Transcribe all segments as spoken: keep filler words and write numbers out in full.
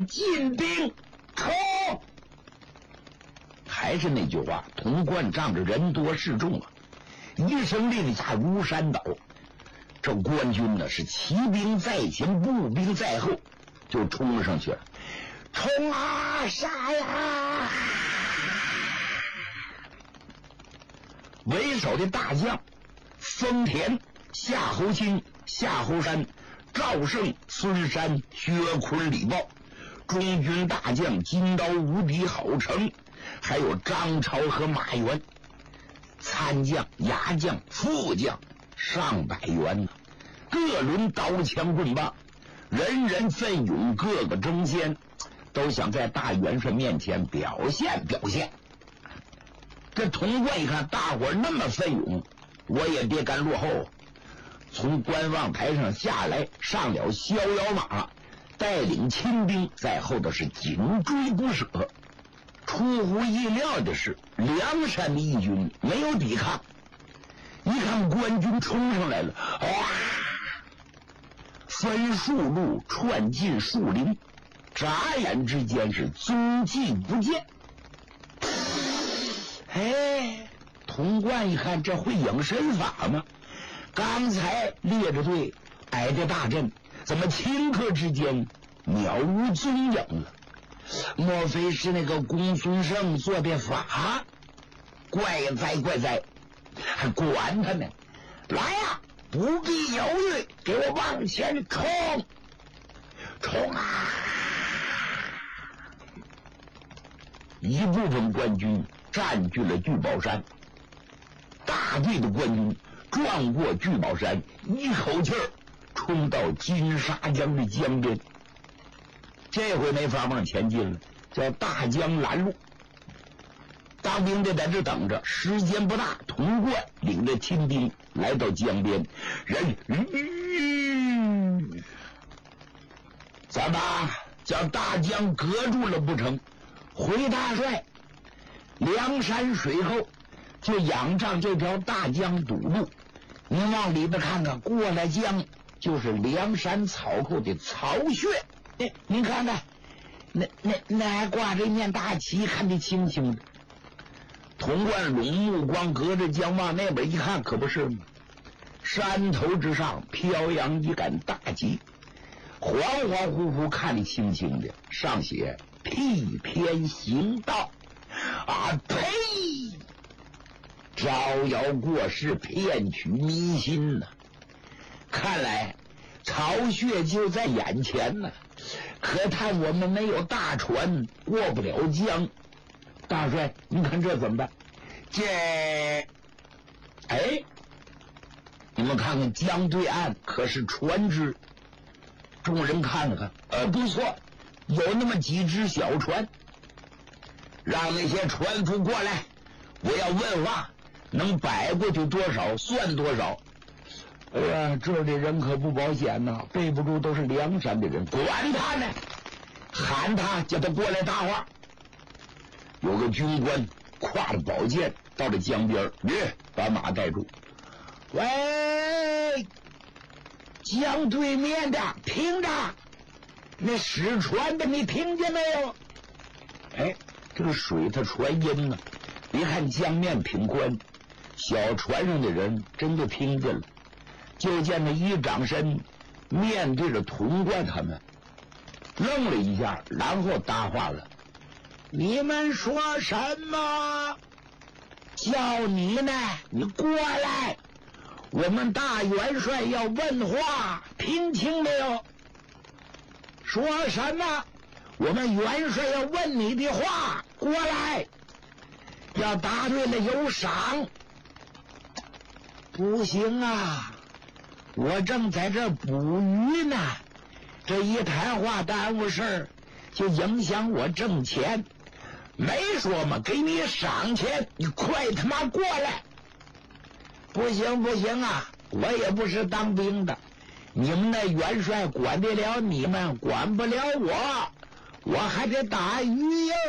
进兵冲！还是那句话，潼关仗着人多势众啊，一声令下如山倒。这官军呢是骑兵在前，步兵在后，就冲了上去了。冲啊，杀呀！为首的大将丰田、夏侯清、夏侯山、赵胜、孙山、薛坤、李豹，中军大将金刀无敌郝成，还有张超和马援，参将、牙将、副将上百员呢，各轮刀枪棍棒，人人奋勇，个个争先，都想在大元帅面前表现表现。这潼关一看大伙儿那么奋勇，我也别敢落后，从观望台上下来，上了逍遥马，带领亲兵在后头是紧追不舍。出乎意料的是，梁山的义军没有抵抗，一看官军冲上来了，哇！分数路窜进树林，眨眼之间是踪迹不见。哎，潼关一看，这会影身法吗？刚才列着队挨着大阵，怎么顷刻之间渺无踪影了？莫非是那个公孙胜做的法？怪哉怪哉，还管他呢！来呀，不必犹豫，给我往前冲！冲啊！一部分官军占据了聚宝山，大队的官军撞过聚宝山，一口气儿冲到金沙江的江边。这回没法往前进了，叫大江拦路。当兵的在这等着，时间不大，潼关领着亲兵来到江边，人、嗯、怎么叫大江隔住了不成？回大帅，梁山水后就仰仗这条大江堵路，您往里边看看，过了江就是梁山草寇的巢穴。哎，您看看，那那那还挂着一面大旗，看得清清的。潼关龙目光隔着江往那边一看，可不是吗？山头之上飘扬一杆大旗，恍恍惚惚看得清清的，上写替天行道。啊呸！招摇过市，骗取民心呢、啊。看来巢穴就在眼前呢、啊，可叹我们没有大船，过不了江。大帅，你看这怎么办？这，哎，你们看看江对岸可是船只。众人看了看，呃，不错，有那么几只小船。让那些船夫过来，我要问话，能摆过去多少算多少。哎呀，这里人可不保险呐、啊，背不住都是梁山的人，管他呢，喊他叫他过来搭话。有个军官挎着宝剑到了江边，别把马带住。喂，江对面的听着，那使船的你听见没有？哎，这个水它传音呢，别看江面平宽，小船上的人真的听见了。就见那一掌身面对着潼关他们，愣了一下，然后搭话了：你们说什么？叫你呢，你过来，我们大元帅要问话，听清没有？说什么？我们元帅要问你的话，过来，要答对了有赏。不行啊，我正在这捕鱼呢，这一谈话耽误事儿，就影响我挣钱。没说嘛，给你赏钱，你快他妈过来！不行不行啊，我也不是当兵的，你们的元帅管得了你们，管不了我，我还得打鱼呀。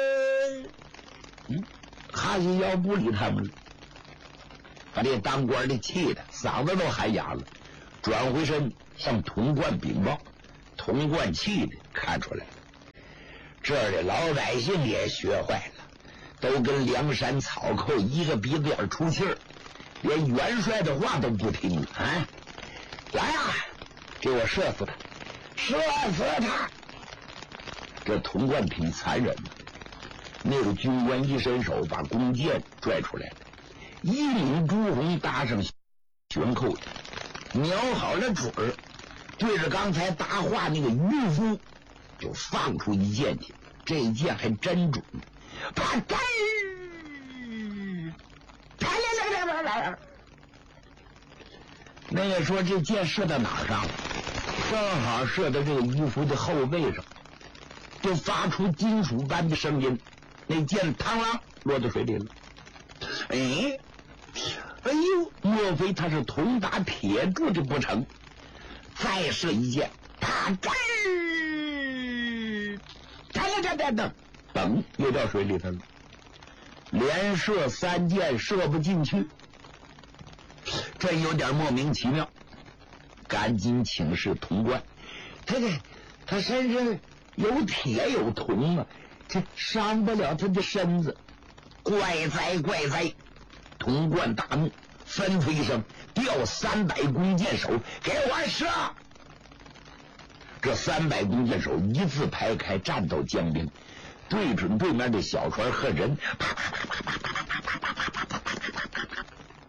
嗯，哈西腰不理他们了，把这当官的气的嗓子都喊哑了，转回身向潼关禀报。潼关气的看出来了， 这儿的老百姓也学坏了，都跟梁山草寇一个鼻子眼出气儿，连元帅的话都不听了啊！来呀，给我射死他，射死他！这童贯挺残忍的，那个军官一伸手把弓箭拽出来了，一领朱红搭上悬扣，瞄好了准儿，对着刚才搭话那个渔夫就放出一箭去，这一箭还真准，啪嗒，啪啦啦啦啦！那个说这箭射到哪儿上了？正好射到这个渔夫的后背上，就发出金属般的声音，那箭嘡啷落到水里了。哎，哎呦，莫非他是铜打铁柱的不成？再射一箭，啪嗒，啪啦啪嗒的，嘣，又掉水里头了。连射三箭，射不进去，这有点莫名其妙。赶紧请示童贯，他这他身上有铁有铜啊，这伤不了他的身子。怪哉怪哉！童贯大怒，吩咐一声，调三百弓箭手给我射。这三百弓箭手一字排开，站到江边，对准对面的小船和人，啪啪啪啪啪啪啪啪啪啪啪啪啪啪，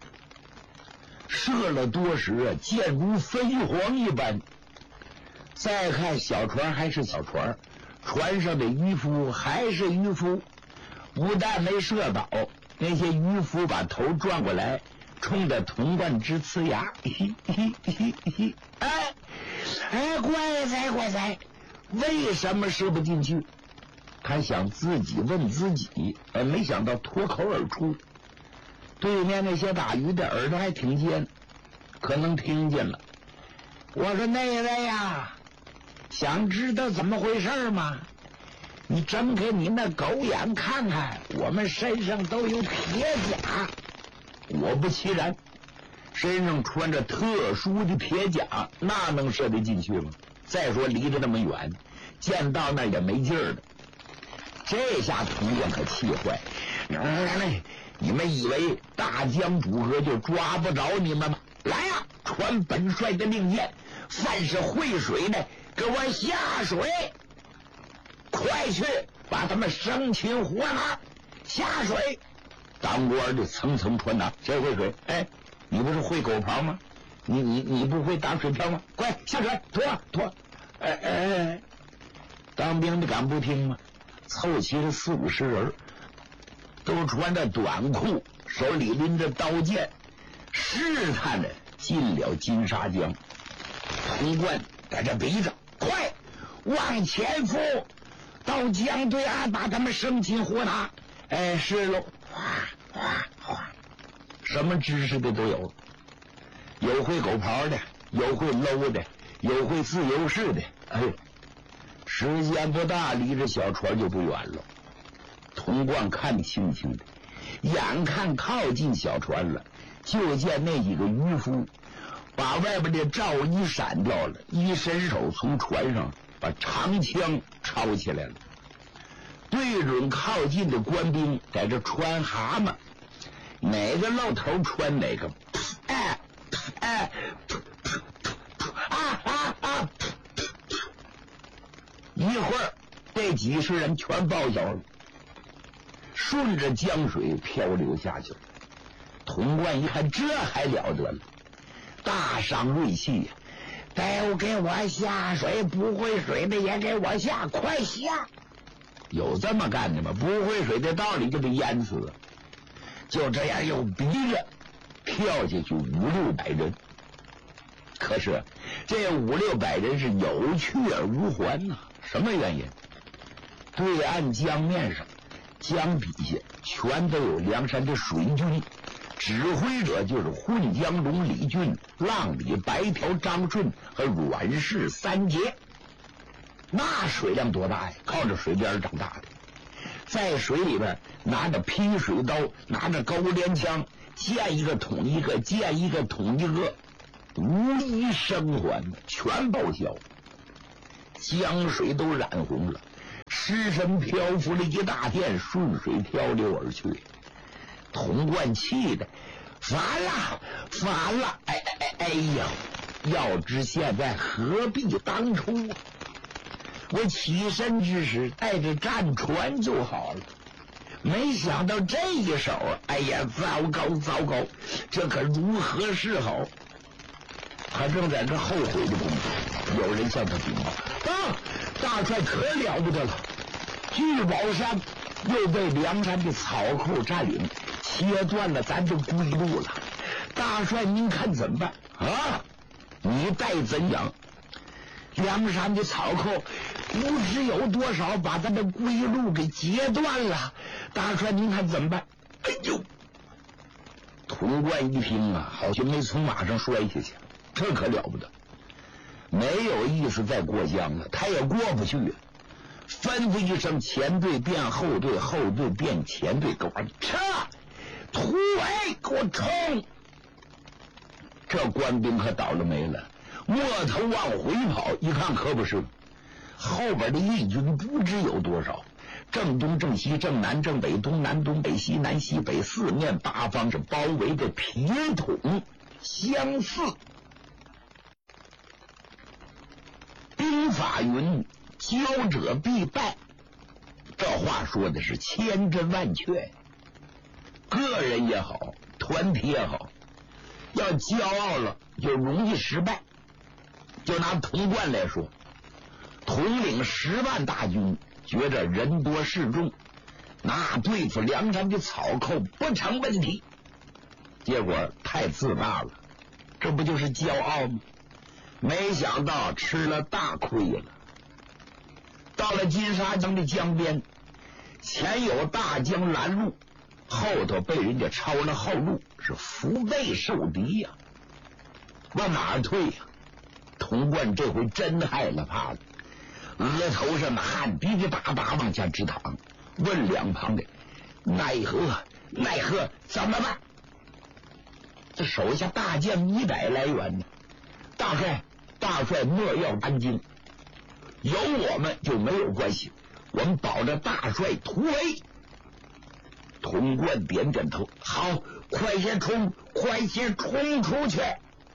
射了多时啊，箭如飞蝗一般。再看小船还是小船，船上的渔夫还是渔夫，不但没射倒，那些渔夫把头转过来，冲着童贯直呲牙。哎哎，怪哉怪哉！为什么射不进去？他想自己问自己，哎，没想到脱口而出。对面那些打鱼的耳朵还挺尖，可能听见了。我说那位呀，想知道怎么回事吗？你睁开你那狗眼看看，我们身上都有铁甲。果不其然，身上穿着特殊的铁甲，那能射得进去吗？再说离着那么远，箭到那也没劲儿了。这下童贯可气坏，你们以为大江主河就抓不着你们吗？来呀、啊，传本帅的令箭，凡是会水的给我下水，快去把他们生擒活拿下水。当官的层层传达，谁会水？哎，你不是会狗刨吗？你你你不会打水漂吗？快下水，拖拖！哎哎，当兵的敢不听吗？凑齐了四五十人，都穿着短裤，手里拎着刀剑，试探着进了金沙江。童贯在这逼着，快往前赴，到江对岸把他们生擒活拿。哎，是喽，哗哗哗，什么知识的都有，有会狗刨的，有会搂的，有会自由式的。哎，时间不大，离着小船就不远了。童贯看清清的，眼看靠近小船了，就见那几个渔夫把外边的罩衣闪掉了，一伸手从船上把长枪抄起来了，对准靠近的官兵，在这穿蛤蟆，哪个露头穿哪个。哎哎啊啊啊！一会儿这几十人全报销了，顺着江水漂流下去了。童贯一看，这还了得了，大伤锐气呀！都给我下水，不会水的也给我下，快下！有这么干的吗？不会水的道理就得淹死。就这样又逼着跳下去五六百人。可是这五六百人是有去而无还呐、啊。什么原因？对岸江面上，江底下全都有梁山的水军，指挥者就是混江龙李俊、浪里白条张顺和阮氏三杰。那水量多大呀？靠着水边长大的，在水里边拿着劈水刀，拿着钩镰枪，见一个捅一个，见一个捅一个，无一生还，全报销。江水都染红了， 尸身漂浮了一大片，顺水漂流而去。童贯气的烦了烦了，哎哎哎哎呀，要知现在何必当初啊，我起身之时带着战船就好了，没想到这一手，哎呀，糟糕糟糕，这可如何是好？他正在这后悔的功夫，有人向他禀报：啊，大帅可了不得了，聚宝山又被梁山的草寇占领，切断了咱的归路了。大帅您看怎么办啊？你待怎样？梁山的草寇不知有多少把咱的归路给截断了，大帅您看怎么办？哎呦！童贯一听啊，好像没从马上摔下去，这可了不得，没有意思再过江了，他也过不去了。吩咐一声，前队变后队，后队变前队，给我撤！突围，给我冲！这官兵可倒了霉了，摸头往回跑，一看可不是，后边的义军不知有多少，正东正西正南正北，东南东北西南西北，四面八方是包围的铁桶相似。兵法云：骄者必败，这话说的是千真万确。个人也好，团体也好，要骄傲了就容易失败。就拿童贯来说，统领十万大军，觉着人多势众，那对付梁山的草寇不成问题，结果太自大了，这不就是骄傲吗？没想到吃了大亏了。到了金沙江的江边，前有大江拦路，后头被人家抄了后路，是腹背受敌呀、啊！往哪儿退呀、啊？童贯这回真害了怕了，额头上的汗滴滴答答往下直淌，问两旁的：奈何奈何，怎么办？这手下大将一百来员呢。大帅大帅莫要担惊，有我们就没有关系，我们保着大帅突围。童贯点点头，好，快些冲，快些冲出去！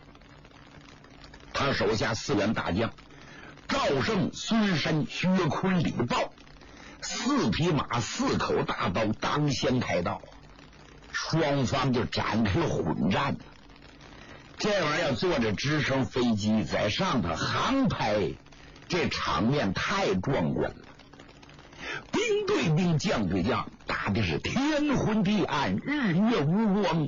他手下四员大将赵胜、孙山、薛坤、李豹，四匹马，四口大刀，当先开道，双方就展开了混战。这玩意儿坐着直升飞机在上头航拍，这场面太壮观了。兵对兵，将对将，打的是天昏地暗，日月无光。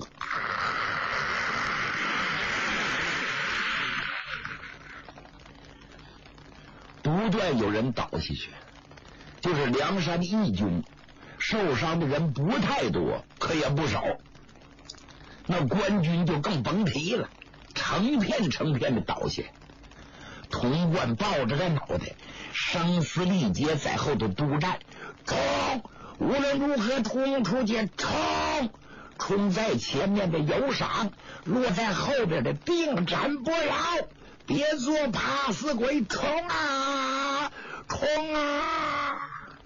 不断有人倒下去，就是梁山义军受伤的人不太多，可也不少。那官军就更甭提了，成片成片的倒下。童贯抱着个脑袋，声嘶力竭在后头督战，冲！无论如何冲出去，冲！冲在前面的有赏，落在后边的定斩不饶。别做怕死鬼，冲啊冲啊！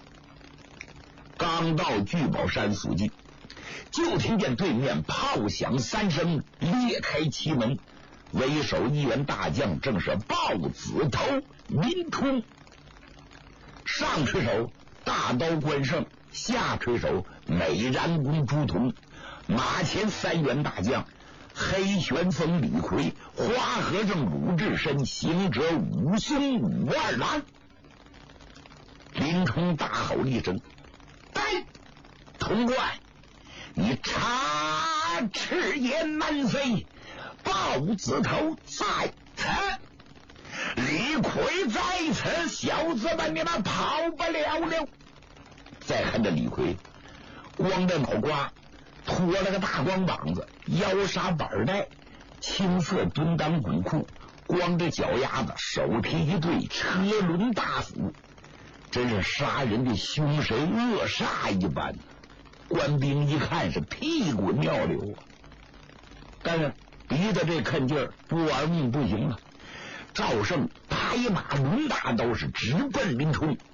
刚到聚宝山附近，就听见对面炮响三声，裂开旗门，为首一员大将正是豹子头林冲，上垂手大刀关胜，下垂手美髯公朱仝，马前三员大将黑旋风李逵，花和尚鲁智深，行者武松武二郎。林冲大吼一声：来！童贯，你插翅也难飞，豹子头在此，李逵在此，小子们你们跑不了了。再看这李逵，光着脑瓜，拖了个大光膀子，腰纱板带，青色蹲裆滚裤，光着脚丫子，手提一对车轮大斧，真是杀人的凶神恶煞一般。官兵一看是屁滚尿流啊！但是逼得这肯劲儿，不玩命不行了。赵胜拍马抡大刀是直奔林冲，